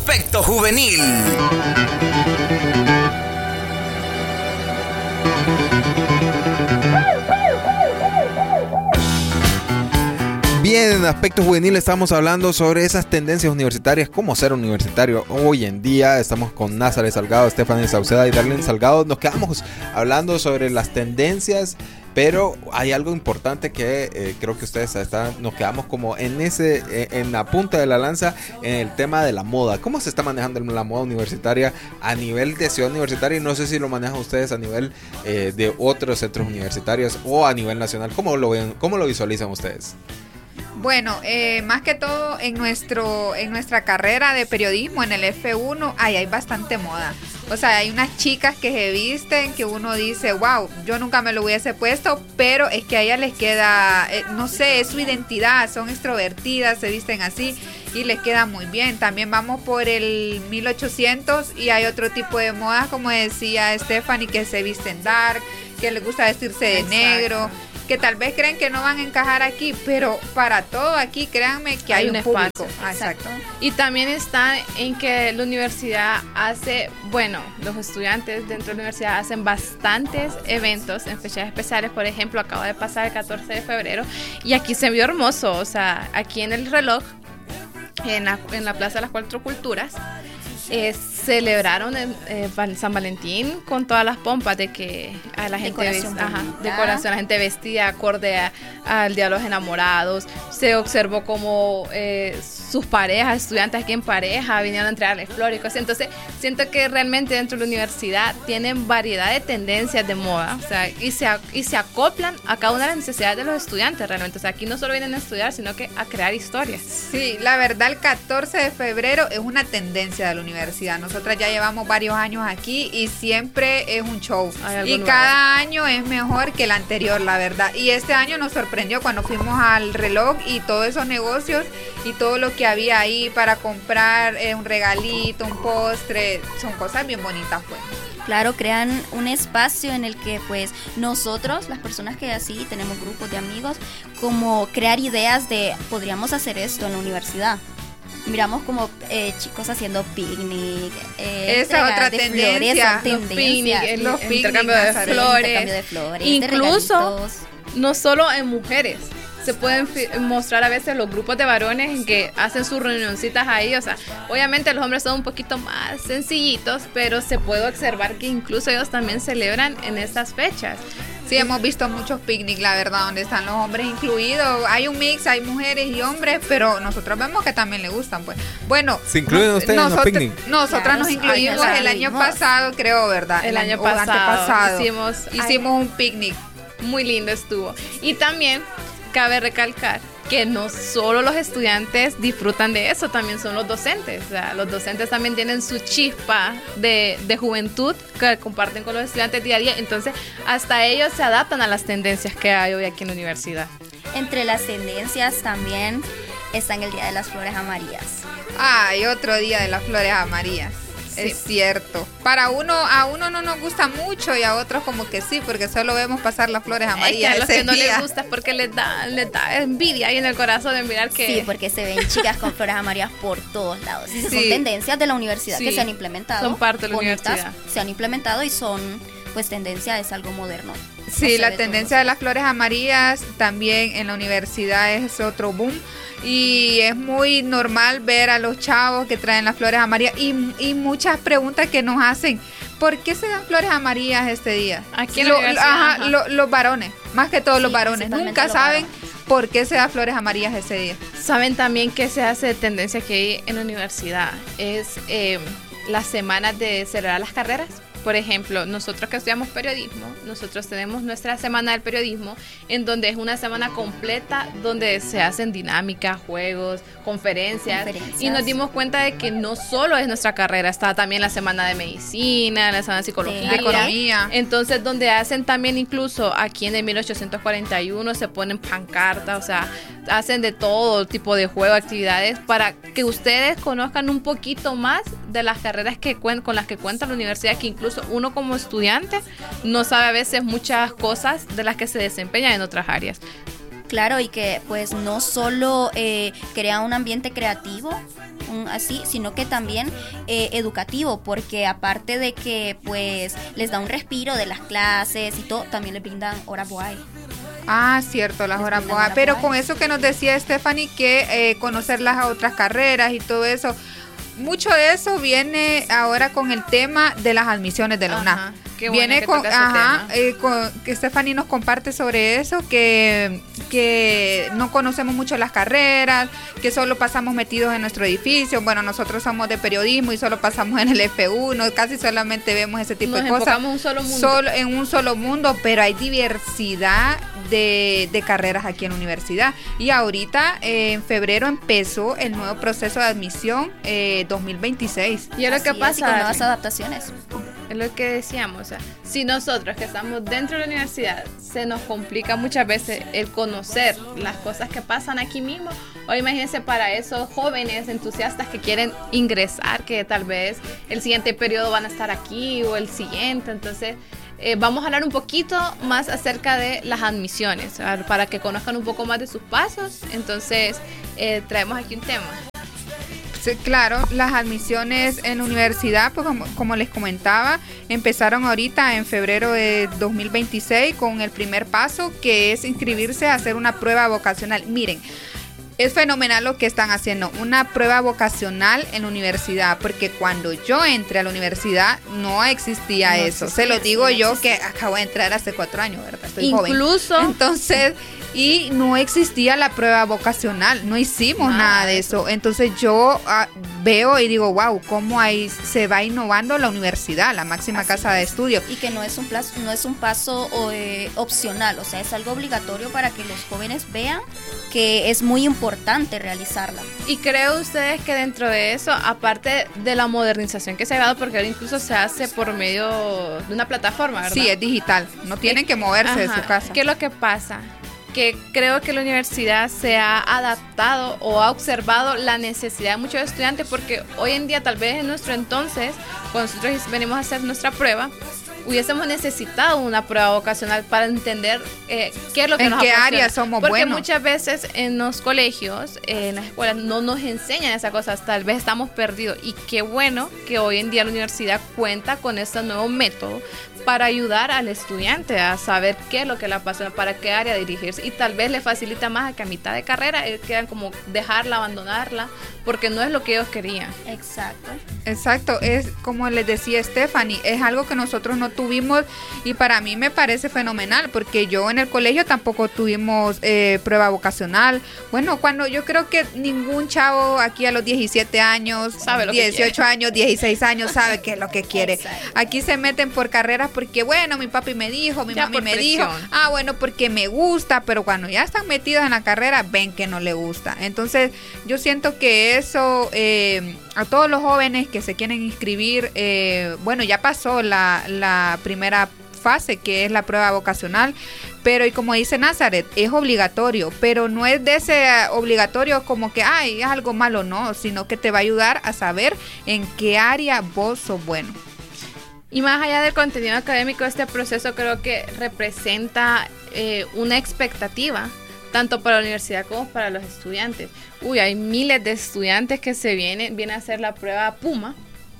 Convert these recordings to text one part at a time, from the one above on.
Aspecto Juvenil. Bien, en Aspecto Juvenil estamos hablando sobre esas tendencias universitarias, cómo ser universitario hoy en día. Estamos con Nazaret Salgado, Stephanie Sauceda y Darlene Salgado. Nos quedamos hablando sobre las tendencias, pero hay algo importante que creo que ustedes nos quedamos como en la punta de la lanza en el tema de la moda. ¿Cómo se está manejando la moda universitaria a nivel de ciudad universitaria? Y no sé si lo manejan ustedes a nivel de otros centros universitarios o a nivel nacional. ¿Cómo lo ven? ¿Cómo lo visualizan ustedes? Bueno, más que todo en nuestra carrera de periodismo, en el F1, hay bastante moda. O sea, hay unas chicas que se visten que uno dice, wow, yo nunca me lo hubiese puesto, pero es que a ellas les queda, no sé, es su identidad, son extrovertidas, se visten así y les queda muy bien. También vamos por el 1800 y hay otro tipo de modas, como decía Stephanie, que se visten dark, que les gusta vestirse de negro, que tal vez creen que no van a encajar aquí, pero para todo aquí, créanme que hay un público. Exacto. Y también está en que la universidad hace, bueno, los estudiantes dentro de la universidad hacen bastantes eventos en fechas especiales. Por ejemplo, acaba de pasar el 14 de febrero y aquí se vio hermoso, o sea, aquí en el reloj, en la Plaza de las Cuatro Culturas, celebraron San Valentín con todas las pompas de que a la gente decoración, la gente vestida acorde al Día de los Enamorados. Se observó como sus parejas, estudiantes aquí en pareja, vinieron a entregarles flores y cosas. Entonces siento que realmente dentro de la universidad tienen variedad de tendencias de moda, o sea, y se acoplan a cada una de las necesidades de los estudiantes realmente. O sea, aquí no solo vienen a estudiar, sino que a crear historias. Sí, la verdad el 14 de febrero es una tendencia de la universidad. Nosotras ya llevamos varios años aquí y siempre es un show. Y cada año es mejor que el anterior, la verdad. Y este año nos sorprendió cuando fuimos al reloj y todos esos negocios y todo lo que había ahí para comprar, un regalito, un postre, son cosas bien bonitas, pues. Claro, crean un espacio en el que pues nosotros, las personas que así tenemos grupos de amigos, como crear ideas de podríamos hacer esto en la universidad. Miramos como chicos haciendo picnic, esa otra tendencia, los intercambio de flores, incluso no solo en mujeres. Se pueden mostrar a veces los grupos de varones en que hacen sus reunioncitas ahí. O sea, obviamente los hombres son un poquito más sencillitos, pero se puede observar que incluso ellos también celebran en estas fechas. Sí, hemos visto muchos picnics, la verdad, donde están los hombres incluidos. Hay un mix, hay mujeres y hombres, pero nosotros vemos que también les gustan, pues. Bueno, ¿se incluyen ustedes en los picnics? Nosotras claro, nos incluimos el año pasado, creo, ¿verdad? El año pasado hicimos un picnic. Muy lindo estuvo. Y también cabe recalcar que no solo los estudiantes disfrutan de eso, también son los docentes. O sea, los docentes también tienen su chispa de juventud que comparten con los estudiantes día a día. Entonces, hasta ellos se adaptan a las tendencias que hay hoy aquí en la universidad. Entre las tendencias también están el Día de las Flores Amarillas. Hay otro Día de las Flores Amarillas. Sí. Es cierto. A uno no nos gusta mucho y a otros como que sí, porque solo vemos pasar las flores amarillas. Es que a los que no les gusta es porque les da envidia ahí en el corazón de mirar que... Sí, porque se ven chicas con flores amarillas por todos lados. Y son tendencias de la universidad que se han implementado. Son parte de la universidad. Se han implementado y son, pues, tendencia es algo moderno. Sí, la tendencia de las flores amarillas también en la universidad es otro boom. Y es muy normal ver a los chavos que traen las flores amarillas y muchas preguntas que nos hacen. ¿Por qué se dan flores amarillas este día? Aquí en la universidad. Los varones, más que todos los varones, nunca saben por qué se dan flores amarillas ese día. Saben también que se hace de tendencia que hay en la universidad. Es las semanas de celebrar las carreras. Por ejemplo, nosotros que estudiamos periodismo, nosotros tenemos nuestra semana del periodismo, en donde es una semana completa donde se hacen dinámicas, juegos, conferencias. Y nos dimos cuenta de que no solo es nuestra carrera, está también la semana de medicina, la semana de psicología, de economía. Entonces, donde hacen también incluso aquí en el 1841 se ponen pancartas, o sea, hacen de todo tipo de juego, actividades para que ustedes conozcan un poquito más de las carreras con las que cuenta la universidad, que incluso uno como estudiante no sabe a veces muchas cosas de las que se desempeñan en otras áreas. Claro, y que pues no solo crea un ambiente creativo, así, sino que también educativo, porque aparte de que pues les da un respiro de las clases y todo, también les brindan horas boay. Ah, cierto, las horas boas. Pero con eso que nos decía Stephanie, que conocer las otras carreras y todo eso, mucho de eso viene ahora con el tema de las admisiones de la UNA. Qué bueno Viene que con, toca ese tema. Que Stephanie nos comparte sobre eso, que no conocemos mucho las carreras, que solo pasamos metidos en nuestro edificio. Bueno, nosotros somos de periodismo y solo pasamos en el F1, casi solamente vemos ese tipo de cosas. Nos enfocamos en un solo mundo. En un solo mundo, pero hay diversidad de carreras aquí en la universidad. Y ahorita, en febrero, empezó el nuevo proceso de admisión 2026. Y es lo que pasa, y con nuevas adaptaciones. Es lo que decíamos, o sea, si nosotros que estamos dentro de la universidad se nos complica muchas veces el conocer las cosas que pasan aquí mismo, o imagínense para esos jóvenes entusiastas que quieren ingresar, que tal vez el siguiente periodo van a estar aquí o el siguiente, entonces vamos a hablar un poquito más acerca de las admisiones, para que conozcan un poco más de sus pasos, entonces traemos aquí un tema. Sí, claro, las admisiones en la universidad, pues como les comentaba, empezaron ahorita en febrero de 2026 con el primer paso, que es inscribirse a hacer una prueba vocacional. Miren, es fenomenal lo que están haciendo, una prueba vocacional en la universidad, porque cuando yo entré a la universidad no existía eso. Se lo digo yo que acabo de entrar hace 4 años, ¿verdad? Estoy joven. Incluso. Entonces, y no existía la prueba vocacional, no hicimos nada de eso. Entonces yo veo y digo, wow, cómo ahí se va innovando la universidad, la máxima casa de estudio. Y que no es un paso opcional, o sea, es algo obligatorio para que los jóvenes vean que es muy importante realizarla. Y creo ustedes que dentro de eso, aparte de la modernización que se ha dado, porque ahora incluso se hace por medio de una plataforma, ¿verdad? Sí, es digital, no tienen que moverse de su casa. ¿Qué es lo que pasa? Que creo que la universidad se ha adaptado o ha observado la necesidad de muchos estudiantes, porque hoy en día, tal vez en nuestro entonces, cuando nosotros venimos a hacer nuestra prueba, hubiésemos necesitado una prueba vocacional para entender qué es lo que nos apasiona. ¿En qué área somos buenos? Porque muchas veces en los colegios, en las escuelas, no nos enseñan esas cosas, tal vez estamos perdidos. Y qué bueno que hoy en día la universidad cuenta con este nuevo método para ayudar al estudiante a saber qué es lo que le apasiona, para qué área dirigirse, y tal vez le facilita más a que a mitad de carrera quieran como dejarla, abandonarla, porque no es lo que ellos querían. Exacto, es como les decía Stephanie, es algo que nosotros no tuvimos, y para mí me parece fenomenal, porque yo en el colegio tampoco tuvimos prueba vocacional. Bueno, cuando yo creo que ningún chavo aquí a los 17 años, sabe lo 18 años, 16 años sabe qué es lo que quiere. Exacto. Aquí se meten por carreras porque, bueno, mi papi me dijo, mi mami me dijo, bueno, porque me gusta, pero cuando ya están metidos en la carrera, ven que no le gusta. Entonces, yo siento que eso, a todos los jóvenes que se quieren inscribir, bueno, ya pasó la primera fase, que es la prueba vocacional, pero y como dice Nazaret, es obligatorio, pero no es de ese obligatorio como que, es algo malo, no, sino que te va a ayudar a saber en qué área vos sos bueno. Y más allá del contenido académico, este proceso creo que representa una expectativa, tanto para la universidad como para los estudiantes. Hay miles de estudiantes que vienen a hacer la prueba PUMA,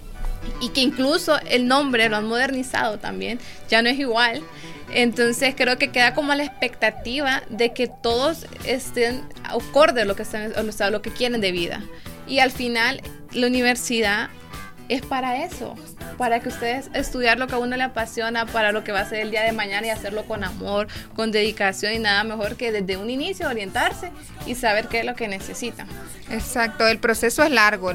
y que incluso el nombre lo han modernizado también, ya no es igual. Entonces creo que queda como la expectativa de que todos estén acorde a lo que quieren de vida. Y al final la universidad es para eso, para que ustedes estudiar lo que a uno le apasiona, para lo que va a ser el día de mañana, y hacerlo con amor, con dedicación, y nada mejor que desde un inicio orientarse y saber qué es lo que necesitan. Exacto, el proceso es largo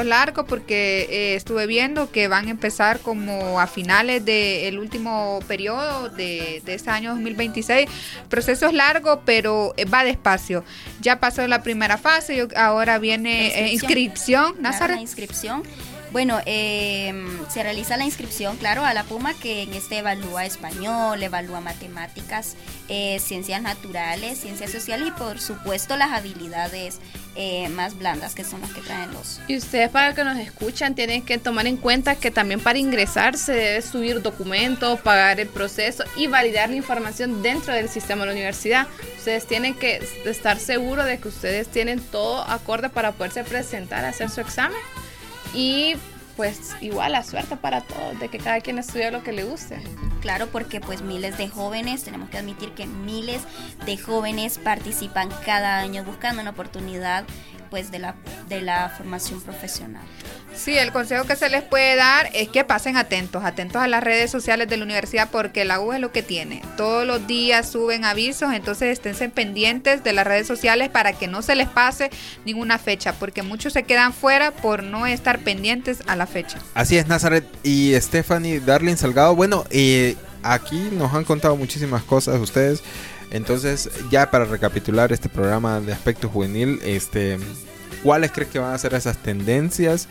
porque estuve viendo que van a empezar como a finales del último periodo de este año 2026. El proceso es largo, pero va despacio. Ya pasó la primera fase, ahora viene inscripción. Claro, la inscripción. Bueno, se realiza la inscripción, claro, a la PUMA, que en este evalúa español, evalúa matemáticas, ciencias naturales, ciencias sociales y por supuesto las habilidades más blandas, que son las que traen los... Y ustedes, para los que nos escuchan, tienen que tomar en cuenta que también para ingresar se debe subir documentos, pagar el proceso y validar la información dentro del sistema de la universidad. Ustedes tienen que estar seguros de que ustedes tienen todo acorde para poderse presentar a hacer su examen. Y pues igual la suerte para todos, de que cada quien estudie lo que le guste. Claro, porque pues miles de jóvenes, tenemos que admitir que miles de jóvenes participan cada año buscando una oportunidad pues de la formación profesional. Sí, el consejo que se les puede dar es que pasen atentos a las redes sociales de la universidad, porque la U es lo que tiene. Todos los días suben avisos, entonces esténse pendientes de las redes sociales para que no se les pase ninguna fecha, porque muchos se quedan fuera por no estar pendientes a la fecha. Así es, Nazaret y Stephanie, Darlene Salgado. Bueno, aquí nos han contado muchísimas cosas ustedes. Entonces, ya para recapitular este programa de Aspecto Juvenil, ¿cuáles creen que van a ser esas tendencias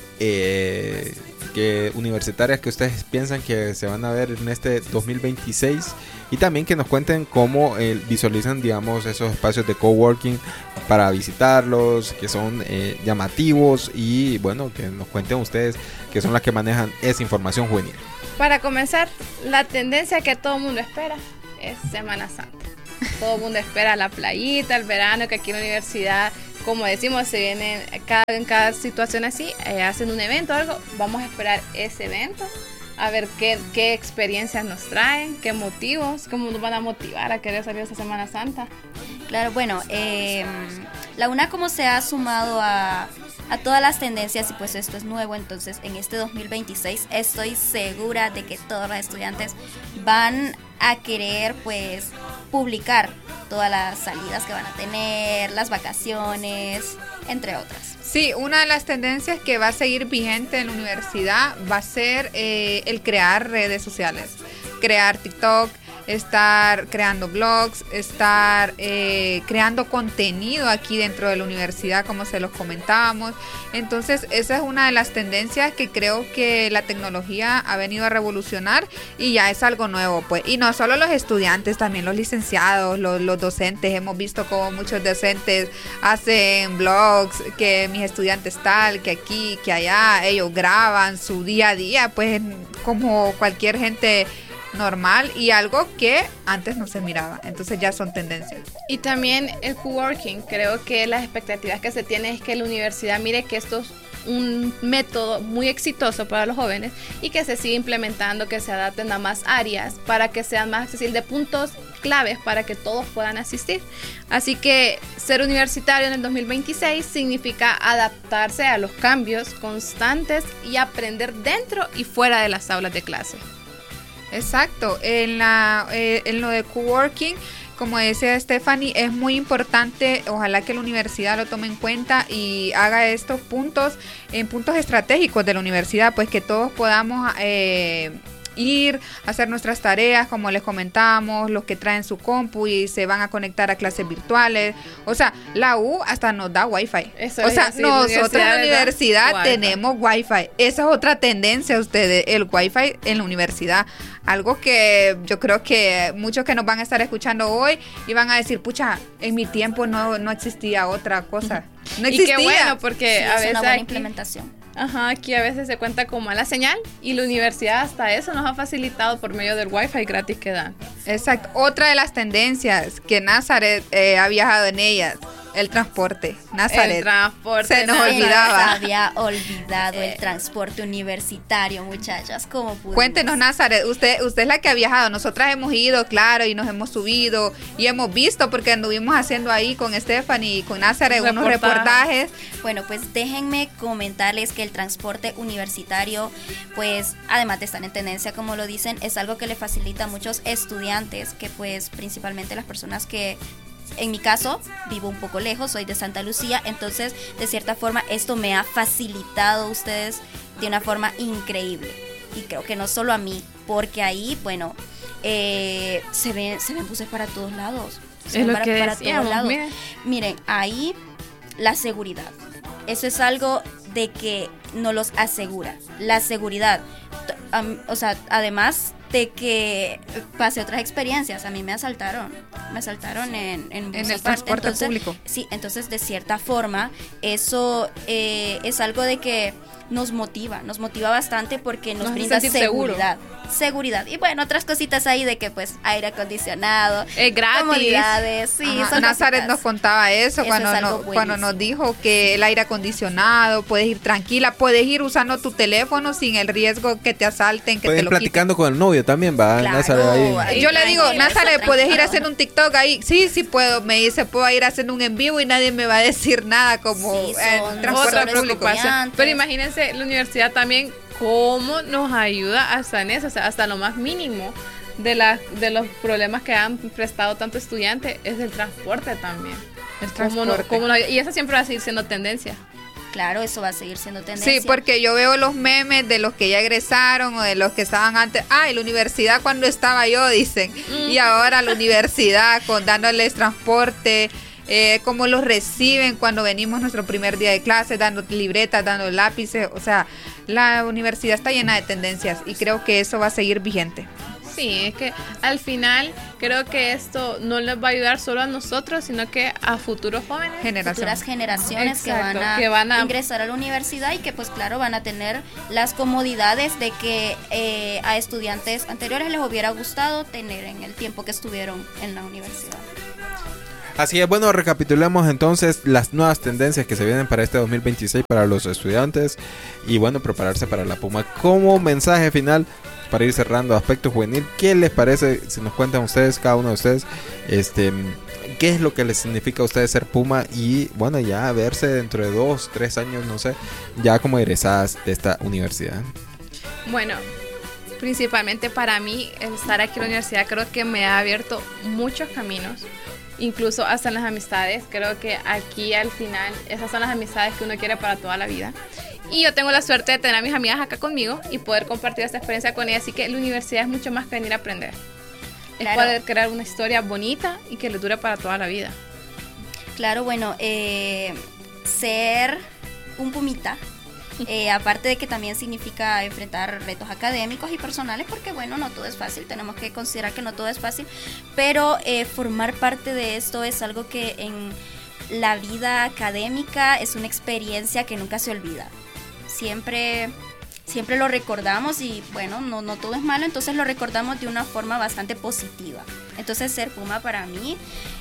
universitarias que ustedes piensan que se van a ver en este 2026? Y también que nos cuenten cómo visualizan, digamos, esos espacios de coworking para visitarlos, que son llamativos, y bueno, que nos cuenten ustedes que son las que manejan esa información juvenil. Para comenzar, la tendencia que todo el mundo espera es Semana Santa. Todo el mundo espera la playita, el verano, que aquí en la universidad, como decimos, se vienen en cada situación así, hacen un evento o algo. Vamos a esperar ese evento, a ver qué experiencias nos traen, qué motivos, cómo nos van a motivar a querer salir esta Semana Santa. Claro, bueno, la UNA como se ha sumado a todas las tendencias, y pues esto es nuevo, entonces en este 2026 estoy segura de que todos los estudiantes van a querer pues publicar todas las salidas que van a tener, las vacaciones, entre otras. Sí, una de las tendencias que va a seguir vigente en la universidad va a ser el crear redes sociales, crear TikTok, estar creando blogs, estar creando contenido aquí dentro de la universidad, como se los comentábamos. Entonces esa es una de las tendencias que creo que la tecnología ha venido a revolucionar, y ya es algo nuevo, pues. Y no solo los estudiantes, también los licenciados, los docentes. Hemos visto como muchos docentes hacen blogs, que mis estudiantes tal, que aquí, que allá. Ellos graban su día a día, pues, como cualquier gente normal, y algo que antes no se miraba. Entonces ya son tendencias. Y también el coworking. Creo que las expectativas que se tienen es que la universidad mire que esto es un método muy exitoso para los jóvenes, y que se siga implementando, que se adapten a más áreas para que sean más accesibles, de puntos claves para que todos puedan asistir. Así que ser universitario en el 2026 significa adaptarse a los cambios constantes y aprender dentro y fuera de las aulas de clase. Exacto, en lo de coworking, como decía Stephanie, es muy importante. Ojalá que la universidad lo tome en cuenta y haga estos puntos en puntos estratégicos de la universidad, pues que todos podamos ir a hacer nuestras tareas, como les comentábamos, los que traen su compu y se van a conectar a clases virtuales. O sea, la U hasta nos da wifi. O sea, nosotros en la universidad tenemos wifi. Esa es otra tendencia, ustedes, el wifi en la universidad. Algo que yo creo que muchos que nos van a estar escuchando hoy y van a decir, pucha, en mi tiempo no existía otra cosa. No existía. Y qué bueno, porque sí, a veces es una buena aquí, implementación. Aquí a veces se cuenta con mala señal, y la universidad hasta eso nos ha facilitado por medio del wifi gratis que dan. Exacto. Otra de las tendencias que Nazaret ha viajado en ellas, el transporte. Nazaret. El transporte. Se nos olvidaba. Había olvidado el transporte universitario, muchachas. ¿Cómo pudimos? Cuéntenos, Nazaret, usted es la que ha viajado. Nosotras hemos ido, claro, y nos hemos subido y hemos visto, porque anduvimos haciendo ahí con Stephanie y con Nazaret unos reportajes. Bueno, pues déjenme comentarles que el transporte universitario, pues además de estar en tendencia, como lo dicen, es algo que le facilita a muchos estudiantes, que pues principalmente las personas que, en mi caso, vivo un poco lejos, soy de Santa Lucía, entonces de cierta forma esto me ha facilitado a ustedes de una forma increíble. Y creo que no solo a mí, porque ahí, bueno, se ven buses para todos lados. Es lo que decíamos, miren, ahí la seguridad. Eso es algo de que nos los asegura. La seguridad. O sea, además de que pasé otras experiencias. A mí me asaltaron en el transporte público. Sí, entonces de cierta forma eso es algo de que nos motiva bastante porque nos brinda seguridad. Y bueno, otras cositas ahí de que pues aire acondicionado, es gratis, comodidades, sí, son Nazaret cositas. nos contaba eso cuando nos dijo que el aire acondicionado, puedes ir tranquila, puedes ir usando tu teléfono sin el riesgo que te asalten, que pueden te lo platicando quiten. con el novio también, va. Claro. Nazaret ahí. Yo le digo, Nazaret, ¿puedes ir a hacer un un TikTok ahí? Sí puedo. Me dice, puedo ir a hacer un en vivo y nadie me va a decir nada como Sí, son transporte otra público. preocupación. Pero imagínense la universidad también cómo nos ayuda hasta en eso, o sea, hasta lo más mínimo de los problemas que han prestado tanto estudiantes es el transporte también. El transporte. Y eso siempre va a seguir siendo tendencia. Claro, eso va a seguir siendo tendencia. Sí, porque yo veo los memes de los que ya egresaron o de los que estaban antes. En la universidad cuando estaba yo, dicen. Y ahora la universidad dándoles transporte. Cómo los reciben cuando venimos nuestro primer día de clase, dando libretas, dando lápices. O sea, la universidad está llena de tendencias y creo que eso va a seguir vigente. Sí, es que al final creo que esto no les va a ayudar solo a nosotros, sino que a futuros jóvenes. Futuras generaciones. Exacto, que van a ingresar a la universidad y que pues claro van a tener las comodidades de que a estudiantes anteriores les hubiera gustado tener en el tiempo que estuvieron en la universidad. Así es, bueno, recapitulemos entonces las nuevas tendencias que se vienen para este 2026 para los estudiantes y bueno, prepararse para la Puma. Como mensaje final, para ir cerrando aspecto juvenil, ¿qué les parece si nos cuentan ustedes, cada uno de ustedes, qué es lo que les significa a ustedes ser Puma y bueno, ya verse dentro de 2, 3 años, no sé, ya como egresadas de esta universidad? Bueno, principalmente para mí, el estar aquí en la universidad creo que me ha abierto muchos caminos. Incluso hasta en las amistades, creo que aquí al final esas son las amistades que uno quiere para toda la vida. Y yo tengo la suerte de tener a mis amigas acá conmigo y poder compartir esta experiencia con ellas, así que la universidad es mucho más que venir a aprender. Claro. Es poder crear una historia bonita y que le dure para toda la vida. Claro, bueno, ser un pumita, aparte de que también significa enfrentar retos académicos y personales, porque bueno, no todo es fácil, tenemos que considerar que no todo es fácil, pero formar parte de esto es algo que en la vida académica es una experiencia que nunca se olvida. Siempre lo recordamos y bueno, no todo es malo, entonces lo recordamos de una forma bastante positiva. Entonces ser Puma para mí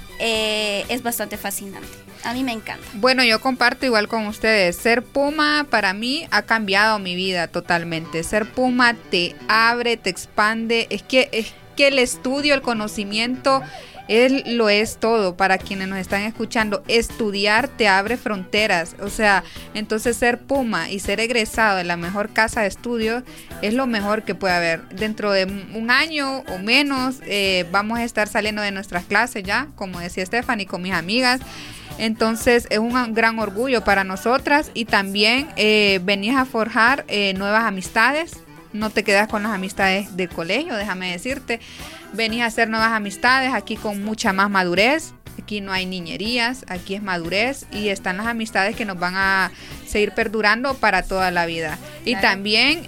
es bastante fascinante. A mí me encanta. Bueno, yo comparto igual con ustedes. Ser Puma para mí ha cambiado mi vida totalmente. Ser Puma te abre, te expande. Es que el estudio, el conocimiento, lo es todo para quienes nos están escuchando. Estudiar te abre fronteras. O sea, entonces ser Puma y ser egresado de la mejor casa de estudios es lo mejor que puede haber. Dentro de un año o menos vamos a estar saliendo de nuestras clases ya, como decía Stephanie, con mis amigas. Entonces es un gran orgullo para nosotras y también venís a forjar nuevas amistades. No te quedas con las amistades del colegio, déjame decirte. Venís a hacer nuevas amistades aquí con mucha más madurez. Aquí no hay niñerías, aquí es madurez y están las amistades que nos van a seguir perdurando para toda la vida. Y claro, también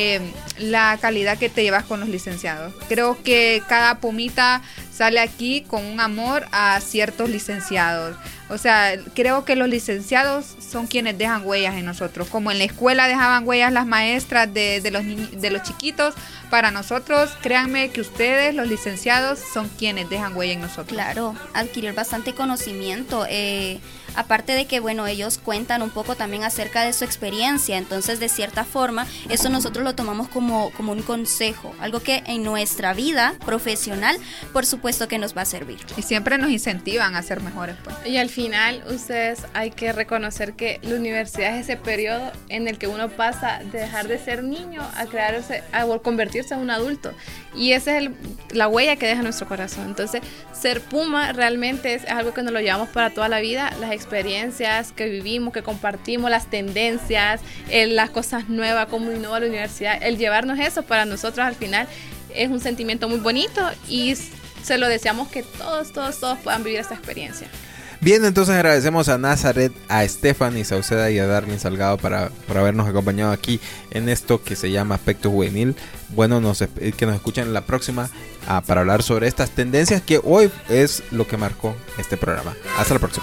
la calidad que te llevas con los licenciados. Creo que cada Pumita sale aquí con un amor a ciertos licenciados. O sea, creo que los licenciados son quienes dejan huellas en nosotros. Como en la escuela dejaban huellas las maestras de los chiquitos, para nosotros, créanme que ustedes, los licenciados, son quienes dejan huella en nosotros. Claro, adquirir bastante conocimiento. Aparte de que, bueno, ellos cuentan un poco también acerca de su experiencia, entonces de cierta forma eso nosotros lo tomamos como un consejo, algo que en nuestra vida profesional por supuesto que nos va a servir. Y siempre nos incentivan a ser mejores, pues. Y al final ustedes hay que reconocer que la universidad es ese periodo en el que uno pasa de dejar de ser niño a convertirse en un adulto, y esa es la huella que deja nuestro corazón. Entonces ser Puma realmente es algo que nos lo llevamos para toda la vida, las experiencias que vivimos, que compartimos, las tendencias, las cosas nuevas, cómo innova la universidad, el llevarnos eso para nosotros al final es un sentimiento muy bonito y se lo deseamos que todos puedan vivir esta experiencia. Bien, entonces agradecemos a Nazaret, a Stephanie Sauceda y a Darlene Salgado por habernos acompañado aquí en esto que se llama Aspecto Juvenil. Bueno, que nos escuchen en la próxima para hablar sobre estas tendencias que hoy es lo que marcó este programa. Hasta la próxima.